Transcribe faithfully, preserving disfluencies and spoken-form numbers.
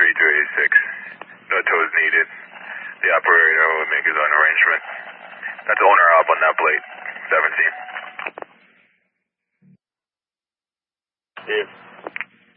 three two eight six. No tows needed. The operator will make his own arrangement. That's owner up on that plate. seventeen. Steve.